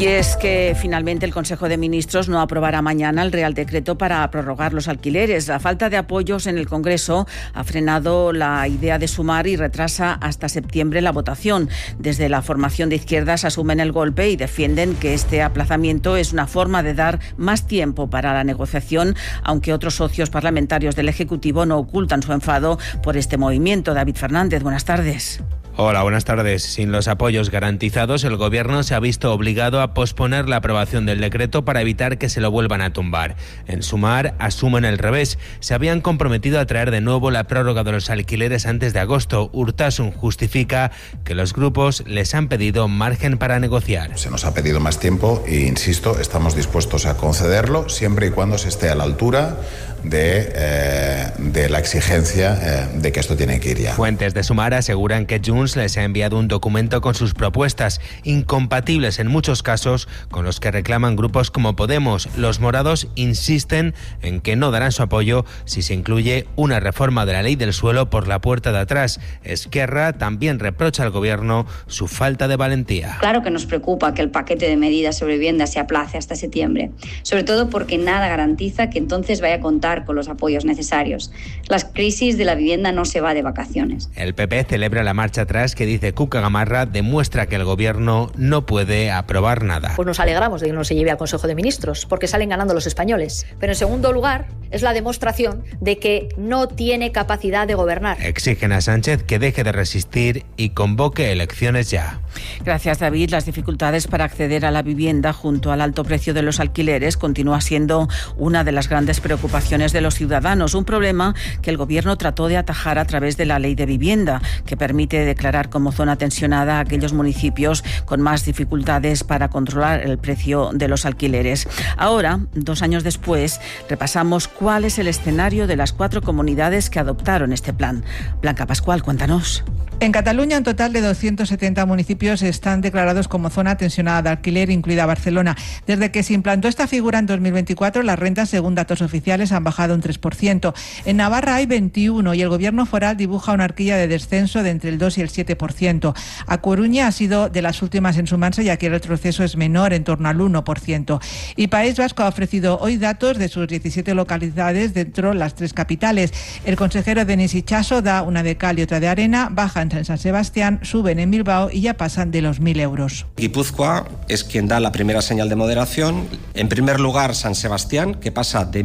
Y es que finalmente el Consejo de Ministros no aprobará mañana el Real Decreto para prorrogar los alquileres. La falta de apoyos en el Congreso ha frenado la idea de sumar y retrasa hasta septiembre la votación. Desde la formación de izquierdas asumen el golpe y defienden que este aplazamiento es una forma de dar más tiempo para la negociación, aunque otros socios parlamentarios del Ejecutivo no ocultan su enfado por este movimiento. David Fernández, buenas tardes. Hola, buenas tardes. Sin los apoyos garantizados, el Gobierno se ha visto obligado a posponer la aprobación del decreto para evitar que se lo vuelvan a tumbar. En Sumar asumen el revés. Se habían comprometido a traer de nuevo la prórroga de los alquileres antes de agosto. Urtasun justifica que los grupos les han pedido margen para negociar. Se nos ha pedido más tiempo e, insisto, estamos dispuestos a concederlo siempre y cuando se esté a la altura de la exigencia de que esto tiene que ir ya. Fuentes de Sumar aseguran que Junts les ha enviado un documento con sus propuestas, incompatibles en muchos casos con los que reclaman grupos como Podemos. Los morados insisten en que no darán su apoyo si se incluye una reforma de la ley del suelo por la puerta de atrás. Esquerra también reprocha al Gobierno su falta de valentía. Claro que nos preocupa que el paquete de medidas sobre vivienda se aplace hasta septiembre, sobre todo porque nada garantiza que entonces vaya a contar con los apoyos necesarios. La crisis de la vivienda no se va de vacaciones. El PP celebra la marcha atrás que, dice Cuca Gamarra, demuestra que el Gobierno no puede aprobar nada. Pues nos alegramos de que no se lleve al Consejo de Ministros, porque salen ganando los españoles. Pero en segundo lugar, es la demostración de que no tiene capacidad de gobernar. Exigen a Sánchez que deje de resistir y convoque elecciones ya. Gracias, David. Las dificultades para acceder a la vivienda junto al alto precio de los alquileres continúa siendo una de las grandes preocupaciones de los ciudadanos, un problema que el Gobierno trató de atajar a través de la Ley de Vivienda, que permite declarar como zona tensionada a aquellos municipios con más dificultades para controlar el precio de los alquileres. Ahora, 2 años después, repasamos cuál es el escenario de las 4 comunidades que adoptaron este plan. Blanca Pascual, cuéntanos. En Cataluña, un total de 270 municipios están declarados como zona tensionada de alquiler, incluida Barcelona. Desde que se implantó esta figura en 2024, las rentas, según datos oficiales, han bajado un 3%. En Navarra hay 21 y el Gobierno foral dibuja una horquilla de descenso de entre el 2 y el 7%. A Coruña ha sido de las últimas en sumarse y aquí el retroceso es menor, en torno al 1%. Y País Vasco ha ofrecido hoy datos de sus 17 localidades dentro de las 3 capitales. El consejero Denis Itxaso da una de cal y otra de arena, bajan en San Sebastián, suben en Bilbao y ya pasan de los 1.000 euros. Guipúzcoa es quien da la primera señal de moderación. En primer lugar, San Sebastián, que pasa de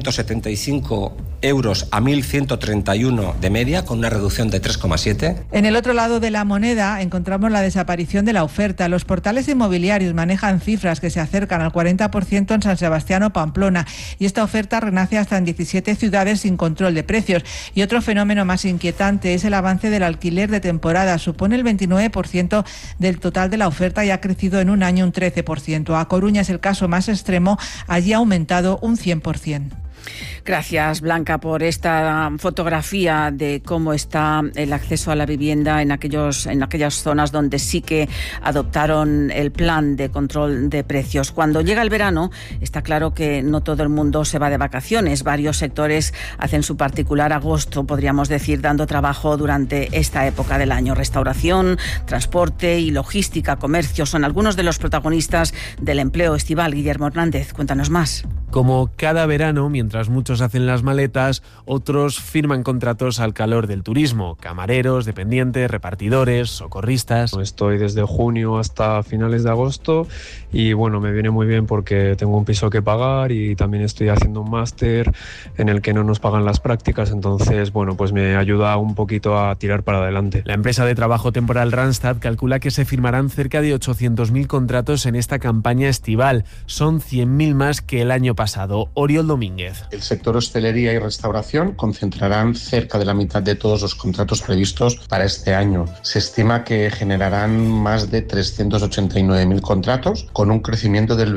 1.175 euros a 1.131 de media, con una reducción de 3,7. En el otro lado de la moneda encontramos la desaparición de la oferta. Los portales inmobiliarios manejan cifras que se acercan al 40% en San Sebastián o Pamplona, y esta oferta renace hasta en 17 ciudades sin control de precios. Y otro fenómeno más inquietante es el avance del alquiler de temporada. Supone el 29% del total de la oferta y ha crecido en un año un 13%. A Coruña es el caso más extremo, allí ha aumentado un 100%. Gracias, Blanca, por esta fotografía de cómo está el acceso a la vivienda en aquellas zonas donde sí que adoptaron el plan de control de precios. Cuando llega el verano, está claro que no todo el mundo se va de vacaciones. Varios sectores hacen su particular agosto, podríamos decir, dando trabajo durante esta época del año. Restauración, transporte y logística, comercio, son algunos de los protagonistas del empleo estival. Guillermo Hernández, cuéntanos más. Como cada verano, mientras muchos hacen las maletas, otros firman contratos al calor del turismo. Camareros, dependientes, repartidores, socorristas. Estoy desde junio hasta finales de agosto y bueno, me viene muy bien porque tengo un piso que pagar y también estoy haciendo un máster en el que no nos pagan las prácticas, entonces bueno, pues me ayuda un poquito a tirar para adelante. La empresa de trabajo temporal Randstad calcula que se firmarán cerca de 800.000 contratos en esta campaña estival. Son 100.000 más que el año pasado. Oriol Domínguez. El sector hostelería y restauración concentrarán cerca de la mitad de todos los contratos previstos para este año. Se estima que generarán más de 389.000 contratos, con un crecimiento del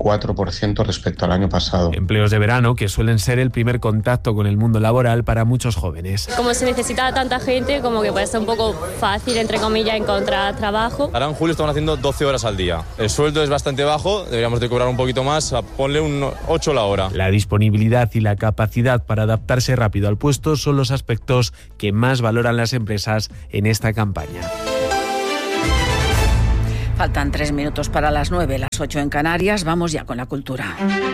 24% respecto al año pasado. Empleos de verano que suelen ser el primer contacto con el mundo laboral para muchos jóvenes. Como se necesita tanta gente, como que puede ser un poco fácil, entre comillas, encontrar trabajo. Ahora en julio estamos haciendo 12 horas al día. El sueldo es bastante bajo, deberíamos de cobrar un poquito más, ponle un 8 la hora. La disponibilidad y la capacidad para adaptarse rápido al puesto son los aspectos que más valoran las empresas en esta campaña. Faltan 3 minutos para las 9, las 8 en Canarias. Vamos ya con la cultura.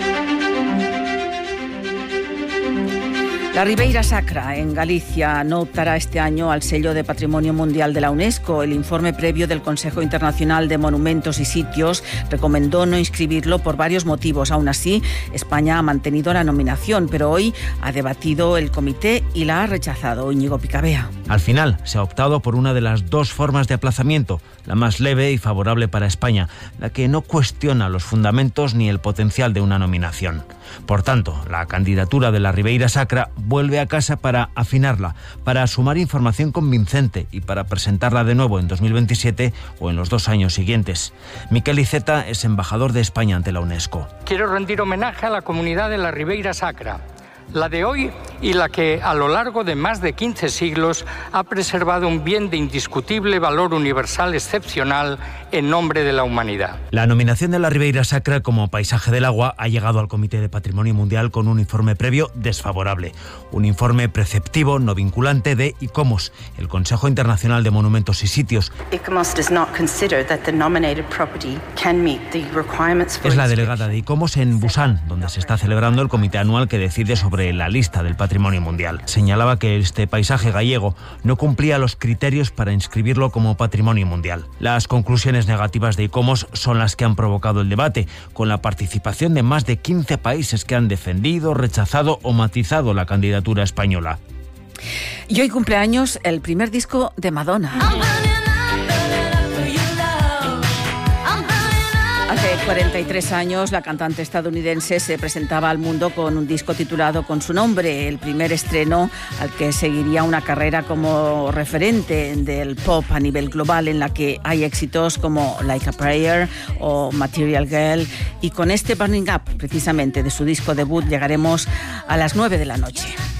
La Ribeira Sacra, en Galicia, no optará este año al sello de Patrimonio Mundial de la UNESCO. El informe previo del Consejo Internacional de Monumentos y Sitios recomendó no inscribirlo por varios motivos. Aún así, España ha mantenido la nominación, pero hoy ha debatido el comité y la ha rechazado. Íñigo Picabea. Al final, se ha optado por una de las dos formas de aplazamiento, la más leve y favorable para España, la que no cuestiona los fundamentos ni el potencial de una nominación. Por tanto, la candidatura de la Ribeira Sacra vuelve a casa para afinarla, para sumar información convincente y para presentarla de nuevo en 2027 o en los 2 años siguientes. Miquel Iceta es embajador de España ante la UNESCO. Quiero rendir homenaje a la comunidad de la Ribeira Sacra, la de hoy y la que a lo largo de más de 15 siglos ha preservado un bien de indiscutible valor universal excepcional en nombre de la humanidad. La nominación de la Ribeira Sacra como paisaje del agua ha llegado al Comité de Patrimonio Mundial con un informe previo desfavorable, un informe preceptivo no vinculante de ICOMOS, el Consejo Internacional de Monumentos y Sitios. Es la delegada de ICOMOS en Busan, donde se está celebrando el comité anual que decide sobre la lista del patrimonio mundial. Señalaba que este paisaje gallego no cumplía los criterios para inscribirlo como patrimonio mundial. Las conclusiones negativas de ICOMOS son las que han provocado el debate, con la participación de más de 15 países que han defendido, rechazado o matizado la candidatura española. Y hoy cumpleaños el primer disco de Madonna. Hace 43 años, la cantante estadounidense se presentaba al mundo con un disco titulado con su nombre, el primer estreno al que seguiría una carrera como referente del pop a nivel global, en la que hay éxitos como Like a Prayer o Material Girl. Y con este Burning Up, precisamente de su disco debut, llegaremos a las 9 de la noche.